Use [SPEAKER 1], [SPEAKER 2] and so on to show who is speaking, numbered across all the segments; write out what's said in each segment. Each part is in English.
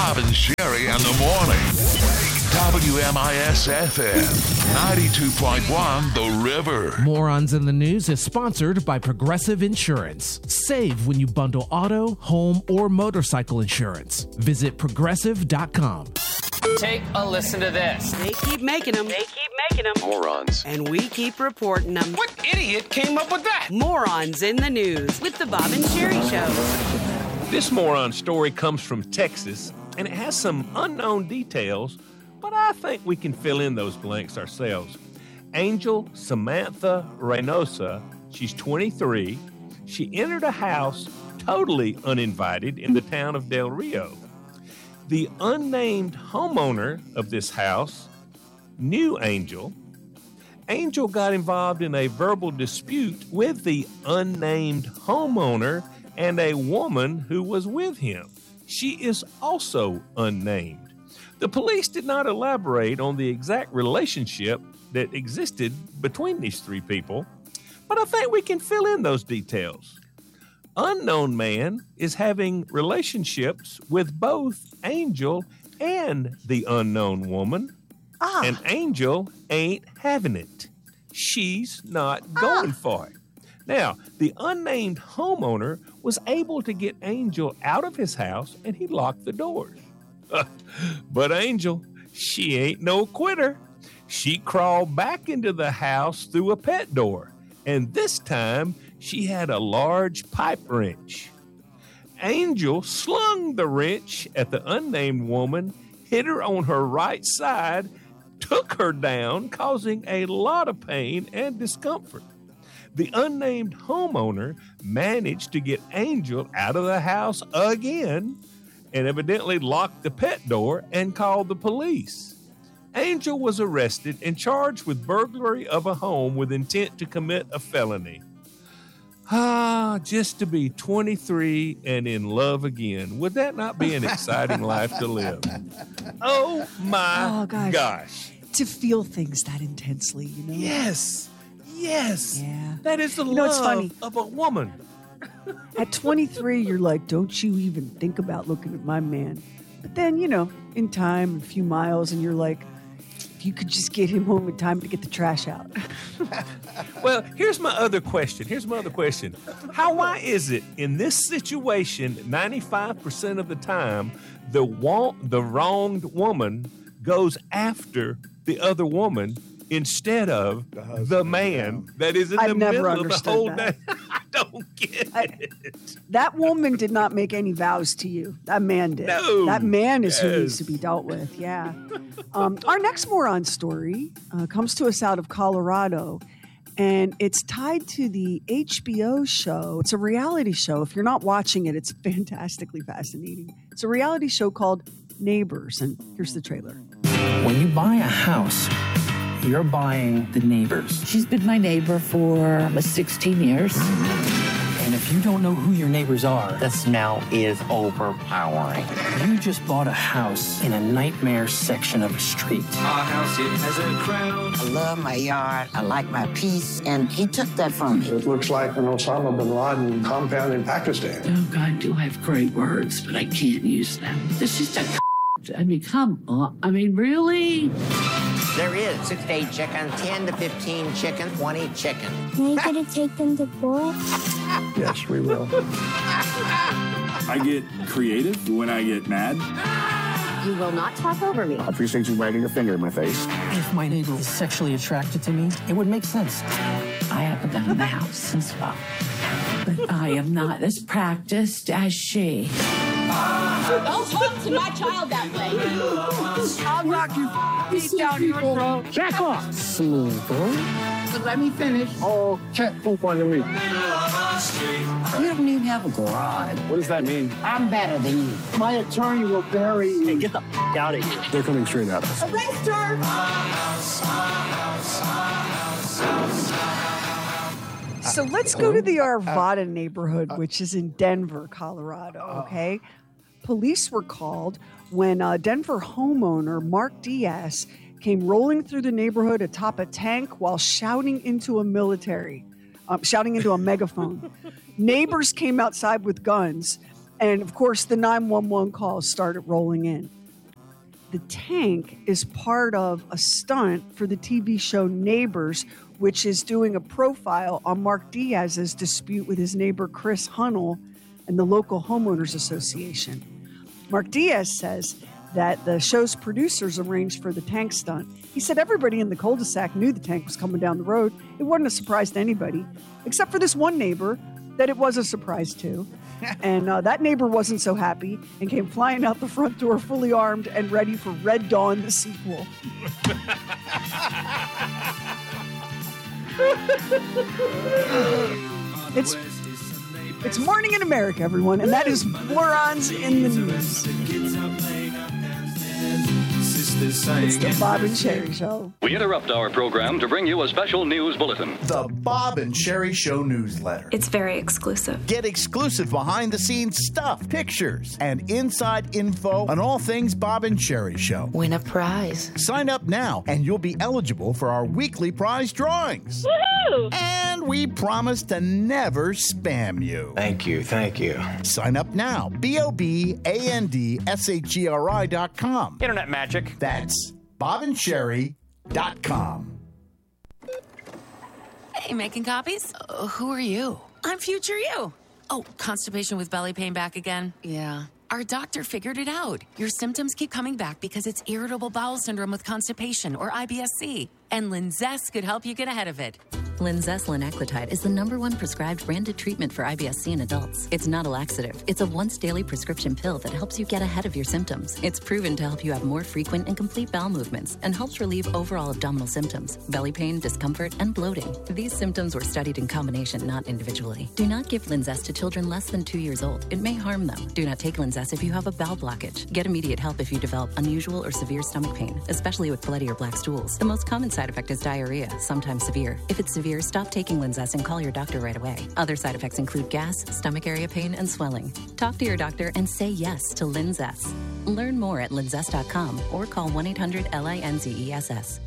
[SPEAKER 1] Bob and Sherry in the morning. WMIS-FM, 92.1 The River.
[SPEAKER 2] Morons in the News is sponsored by Progressive Insurance. Save when you bundle auto, home, or motorcycle insurance. Visit progressive.com.
[SPEAKER 3] Take a listen to this.
[SPEAKER 4] They keep making them.
[SPEAKER 5] Morons.
[SPEAKER 4] And we keep reporting them.
[SPEAKER 3] What idiot came up with that?
[SPEAKER 4] Morons in the News with the Bob and Sherry Show.
[SPEAKER 6] This moron story comes from Texas, and it has some unknown details, but I think we can fill in those blanks ourselves. Angel Samantha Reynosa, she's 23. She entered a house totally uninvited in the town of Del Rio. The unnamed homeowner of this house knew Angel. Angel got involved in a verbal dispute with the unnamed homeowner and a woman who was with him. She is also unnamed. The police did not elaborate on the exact relationship that existed between these three people, but I think we can fill in those details. Unknown man is having relationships with both Angel and the unknown woman, and Angel ain't having it. She's not going for it. Now, the unnamed homeowner was able to get Angel out of his house, and he locked the doors. But Angel, she ain't no quitter. She crawled back into the house through a pet door, and this time she had a large pipe wrench. Angel slung the wrench at the unnamed woman, hit her on her right side, took her down, causing a lot of pain and discomfort. The unnamed homeowner managed to get Angel out of the house again and evidently locked the pet door and called the police. Angel was arrested and charged with burglary of a home with intent to commit a felony. Just to be 23 and in love again. Would that not be an exciting life to live? Oh my gosh.
[SPEAKER 7] To feel things that intensely, you know?
[SPEAKER 6] Yes.
[SPEAKER 7] Yeah.
[SPEAKER 6] That is the
[SPEAKER 7] know, it's funny.
[SPEAKER 6] love of a woman.
[SPEAKER 7] At 23, you're like, don't you even think about looking at my man. But then, you know, in time, a few miles, and you're like, if you could just get him home in time to get the trash out.
[SPEAKER 6] Well, here's my other question. Why is it in this situation, 95% of the time, the wronged woman goes after the other woman instead of the man that is in the middle of the whole day? I don't get it.
[SPEAKER 7] That woman did not make any vows to you. That man did.
[SPEAKER 6] No.
[SPEAKER 7] That man is who needs to be dealt with. Yeah. Our next moron story comes to us out of Colorado, and it's tied to the HBO show. It's a reality show. If you're not watching it, it's fantastically fascinating. It's a reality show called Neighbors, and here's the trailer.
[SPEAKER 8] When you buy a house, you're buying the neighbors.
[SPEAKER 9] She's been my neighbor for 16 years.
[SPEAKER 8] And if you don't know who your neighbors are,
[SPEAKER 9] The smell is overpowering.
[SPEAKER 8] you just bought a house in a nightmare section of a street.
[SPEAKER 10] Our house, it has a crown.
[SPEAKER 9] I love my yard. I like my peace. And he took that from me.
[SPEAKER 11] It looks like an Osama bin Laden compound in Pakistan.
[SPEAKER 12] Oh, God, do I have great words, but I can't use them. This is just I mean, come on. I mean, really?
[SPEAKER 9] There is 6 to 8 chicken, 10 to 15 chicken, 20 chicken.
[SPEAKER 13] Are you going to take them to court?
[SPEAKER 11] Yes, we will.
[SPEAKER 14] I get creative when I get mad.
[SPEAKER 13] You will not talk over me.
[SPEAKER 11] I appreciate you wagging your finger in my face.
[SPEAKER 8] If my neighbor is sexually attracted to me, it would make sense.
[SPEAKER 12] I haven't been in the house as well. But I am not as practiced as she.
[SPEAKER 13] Don't talk to my child that way.
[SPEAKER 10] I'll knock your feet down your throat.
[SPEAKER 11] Jack off.
[SPEAKER 12] But let me finish.
[SPEAKER 11] Oh, can't poop on me.
[SPEAKER 12] You don't even have a garage.
[SPEAKER 11] What does that mean?
[SPEAKER 12] I'm better than you.
[SPEAKER 11] My attorney will bury you.
[SPEAKER 8] Hey, get the out of here.
[SPEAKER 11] They're coming straight at us.
[SPEAKER 13] Arrest her!
[SPEAKER 7] So let's go to the Arvada neighborhood, which is in Denver, Colorado, okay? Police were called when Denver homeowner Mark Diaz came rolling through the neighborhood atop a tank while shouting into a megaphone. Neighbors came outside with guns, And, of course, the 911 calls started rolling in. The tank is part of a stunt for the TV show Neighbors, which is doing a profile on Mark Diaz's dispute with his neighbor Chris Hunnell and the local homeowners association. Mark Diaz says that the show's producers arranged for the tank stunt. He said everybody in the cul-de-sac knew the tank was coming down the road. It wasn't a surprise to anybody, except for this one neighbor that it was a surprise to. And that neighbor wasn't so happy and came flying out the front door fully armed and ready for Red Dawn, the sequel. It's morning in America, everyone, and that is Morons in the News. It's the Bob and Sherry Show.
[SPEAKER 15] We interrupt our program to bring you a special news bulletin.
[SPEAKER 16] The Bob and Sherry Show newsletter.
[SPEAKER 17] It's very exclusive.
[SPEAKER 16] Get exclusive behind-the-scenes stuff, pictures, and inside info on all things Bob and Sherry Show.
[SPEAKER 17] Win a prize.
[SPEAKER 16] Sign up now, and you'll be eligible for our weekly prize drawings.
[SPEAKER 17] Woohoo!
[SPEAKER 16] And we promise to never spam you.
[SPEAKER 18] Thank you.
[SPEAKER 16] Sign up now. BOBANDSHERI.com.
[SPEAKER 18] Internet magic.
[SPEAKER 16] That's BobandSherry.com.
[SPEAKER 19] Hey, making copies? Who are you? I'm future you. Oh, constipation with belly pain back again? Yeah. Our doctor figured it out. Your symptoms keep coming back because it's irritable bowel syndrome with constipation, or IBS-C. And Linzess could help you get ahead of it.
[SPEAKER 20] Linzess linaclotide is the #1 prescribed branded treatment for IBS-C in adults. It's not a laxative. It's a once-daily prescription pill that helps you get ahead of your symptoms. It's proven to help you have more frequent and complete bowel movements and helps relieve overall abdominal symptoms, belly pain, discomfort, and bloating. These symptoms were studied in combination, not individually. Do not give Linzess to children less than 2 years old. It may harm them. Do not take Linzess if you have a bowel blockage. Get immediate help if you develop unusual or severe stomach pain, especially with bloody or black stools. The most common side effect is diarrhea, sometimes severe. If it's severe, stop taking Linzess and call your doctor right away. Other side effects include gas, stomach area pain, and swelling. Talk to your doctor and say yes to Linzess. Learn more at linzess.com or call 1-800-LINZESS.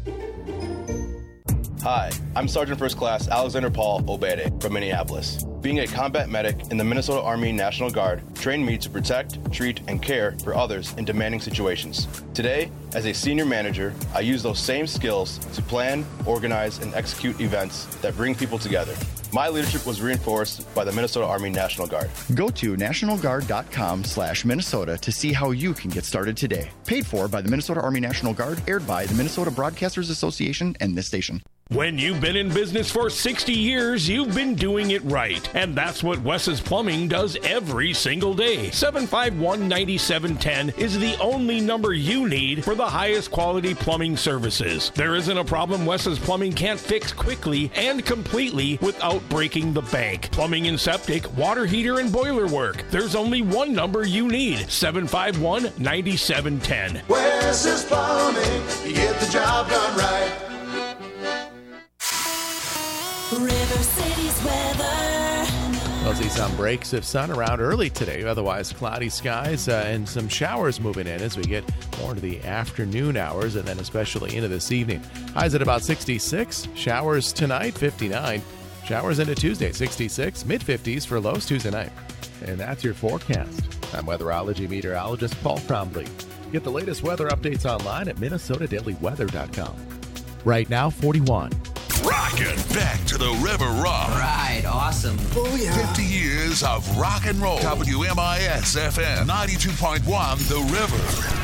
[SPEAKER 21] Hi, I'm Sergeant First Class Alexander Paul Obede from Minneapolis. Being a combat medic in the Minnesota Army National Guard trained me to protect, treat, and care for others in demanding situations. Today, as a senior manager, I use those same skills to plan, organize, and execute events that bring people together. My leadership was reinforced by the Minnesota Army National Guard.
[SPEAKER 22] Go to nationalguard.com/Minnesota to see how you can get started today. Paid for by the Minnesota Army National Guard, aired by the Minnesota Broadcasters Association and this station.
[SPEAKER 23] When you've been in business for 60 years, you've been doing it right. And that's what Wes's Plumbing does every single day. 751-9710 is the only number you need for the highest quality plumbing services. There isn't a problem Wes's Plumbing can't fix quickly and completely without breaking the bank. Plumbing and septic, water heater, and boiler work. There's only one number you need. 751-9710.
[SPEAKER 24] Wes's Plumbing, you get the job done right.
[SPEAKER 25] River City's weather.
[SPEAKER 26] We'll see some breaks of sun around early today. Otherwise, cloudy skies and some showers moving in as we get more into the afternoon hours and then especially into this evening. Highs at about 66. Showers tonight, 59. Showers into Tuesday, 66. Mid-50s for lows Tuesday night. And that's your forecast. I'm weatherology meteorologist Paul Cromley. Get the latest weather updates online at minnesotadailyweather.com. Right now, 41.
[SPEAKER 1] Rockin' back to the River Rock.
[SPEAKER 9] Right, awesome.
[SPEAKER 1] Oh, yeah. 50 years of rock and roll. WMIS FM 92.1 The River.